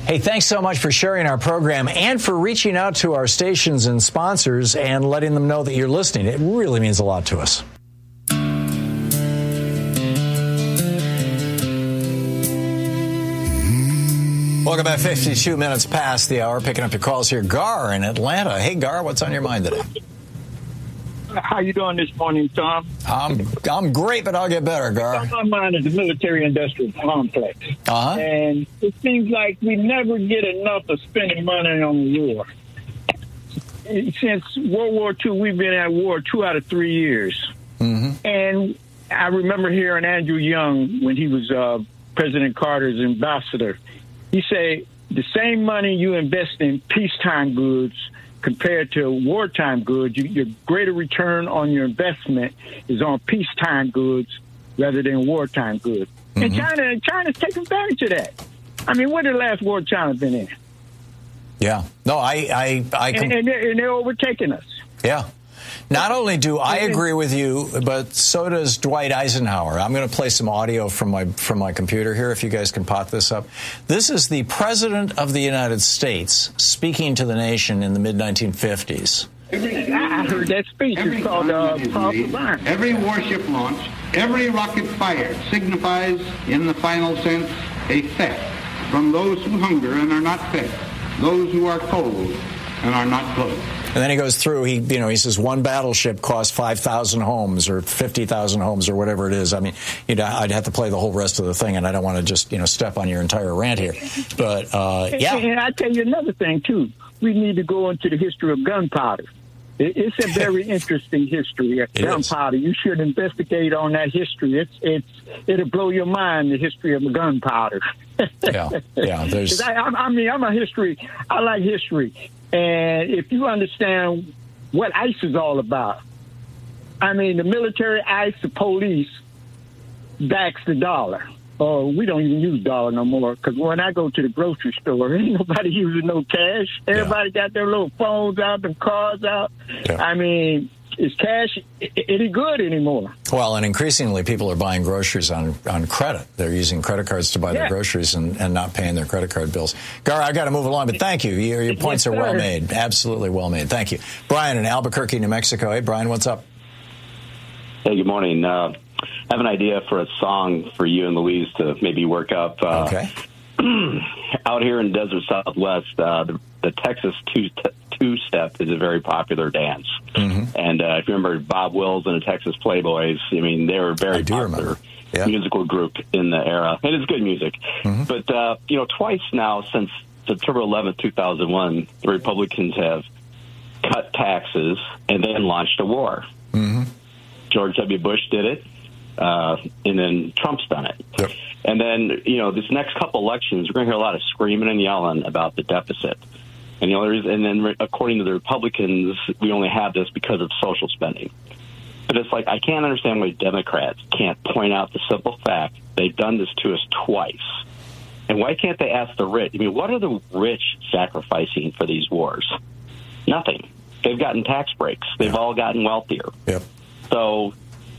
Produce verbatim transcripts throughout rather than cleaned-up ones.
Hey, thanks so much for sharing our program and for reaching out to our stations and sponsors and letting them know that you're listening. It really means a lot to us. Welcome back. fifty-two minutes past the hour. Picking up your calls here. Gar in Atlanta. Hey, Gar, what's on your mind today? How you doing this morning, Tom? I'm I'm great, but I'll get better, Gar. On my mind is the military-industrial complex. Uh-huh. And it seems like we never get enough of spending money on war. Since World War Two, we've been at war two out of three years. Mm-hmm. And I remember hearing Andrew Young, when he was uh, President Carter's ambassador, he said, the same money you invest in peacetime goods compared to wartime goods, you, your greater return on your investment is on peacetime goods rather than wartime goods. Mm-hmm. And China, China's taking advantage of that. I mean, when did the last war China's been in? Yeah. No, I... I, I and, and, they're, and they're overtaking us. Yeah. Not only do I agree with you, but so does Dwight Eisenhower. I'm going to play some audio from my from my computer here, if you guys can pop this up. This is the President of the United States speaking to the nation in the mid nineteen fifties. I heard that speech. It's called uh, Every warship launch, every rocket fired signifies, in the final sense, a theft from those who hunger and are not fed, those who are cold and are not clothed. And then he goes through, he, you know, he says one battleship cost five thousand homes or fifty thousand homes or whatever it is. I mean, you know, I'd have to play the whole rest of the thing, and I don't want to just, you know, step on your entire rant here. But, uh, yeah. And, and I tell you another thing, too. We need to go into the history of gunpowder. It's a very interesting history of gunpowder. You should investigate on that history. It's it's it'll blow your mind, the history of gunpowder. yeah, yeah. There's. I, I mean, I'm a history. I like history, and if you understand what ICE is all about, I mean, the military, ICE, the police backs the dollar. Oh, we don't even use dollar no more, because when I go to the grocery store, ain't nobody using no cash. Everybody yeah. got their little phones out, their cars out. Yeah. I mean, is cash any good anymore? Well, and increasingly people are buying groceries on, on credit. They're using credit cards to buy yeah. their groceries and, and not paying their credit card bills. Gar, I got to move along, but thank you. Your, your points yes, are well made. Absolutely well made. Thank you. Brian in Albuquerque, New Mexico. Hey, Brian, what's up? Hey, good morning. Uh, I have an idea for a song for you and Louise to maybe work up. Uh, okay. Out here in Desert Southwest, uh, the, the Texas two, two-step is a very popular dance. Mm-hmm. And uh, if you remember Bob Wills and the Texas Playboys, I mean, they were a very popular yeah. musical group in the era. And it's good music. Mm-hmm. But, uh, you know, twice now since September eleventh, two thousand one, the Republicans have cut taxes and then launched a war. Mm-hmm. George W. Bush did it. Uh, and then Trump's done it. Yep. And then, you know, this next couple elections, we're going to hear a lot of screaming and yelling about the deficit. And, the only reason, and then according to the Republicans, we only have this because of social spending. But it's like, I can't understand why Democrats can't point out the simple fact they've done this to us twice. And why can't they ask the rich? I mean, what are the rich sacrificing for these wars? Nothing. They've gotten tax breaks. They've yeah. all gotten wealthier. Yep. So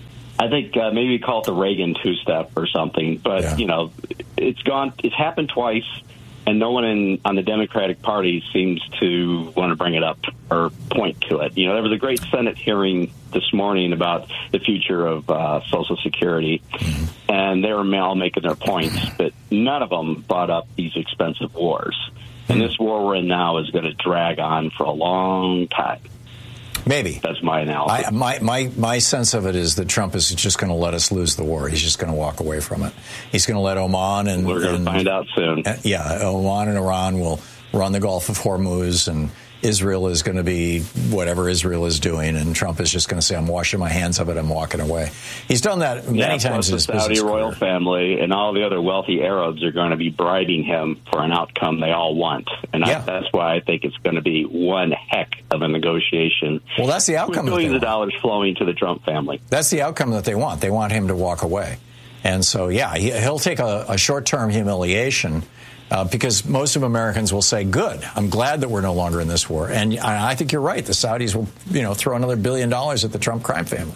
I think uh, maybe we call it the Reagan two-step or something. But, yeah. you know, it's gone. It's happened twice, and no one in, on the Democratic Party seems to want to bring it up or point to it. You know, there was a great Senate hearing this morning about the future of uh, Social Security, mm-hmm. and they were all making their points, but none of them brought up these expensive wars. Mm-hmm. And this war we're in now is going to drag on for a long time. Maybe. That's my analysis. I, my, my, my sense of it is that Trump is just going to let us lose the war. He's just going to walk away from it. He's going to let Oman and... We're going to find out soon. And, yeah, Oman and Iran will run the Gulf of Hormuz, and Israel is going to be whatever Israel is doing, and Trump is just going to say, I'm washing my hands of it, I'm walking away. He's done that many yeah, times in his business career. The Saudi royal family and all the other wealthy Arabs are going to be bribing him for an outcome they all want. And yeah. I, that's why I think it's going to be one heck of a negotiation. Well, that's the outcome. With billions of dollars flowing to the Trump family. That's the outcome that they want. They want him to walk away. And so, yeah, he, he'll take a, a short-term humiliation. Uh, because most of Americans will say, good, I'm glad that we're no longer in this war. And I think you're right. The Saudis will, you know, throw another billion dollars at the Trump crime family.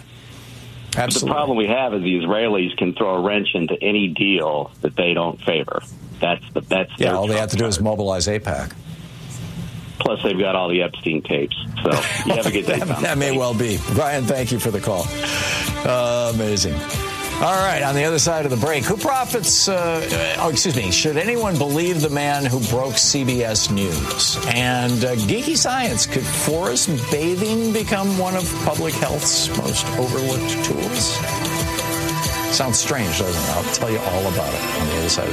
Absolutely. The problem we have is the Israelis can throw a wrench into any deal that they don't favor. That's the that's yeah. their All they trump have to do is card. mobilize AIPAC. Plus, they've got all the Epstein tapes. So you have a good day. that, Tom. that may well be. Brian, thank you for the call. Uh, amazing. All right, on the other side of the break, who profits, uh, oh, excuse me, should anyone believe the man who broke C B S News? And uh, geeky science, could forest bathing become one of public health's most overlooked tools? Sounds strange, doesn't it? I'll tell you all about it on the other side of the break.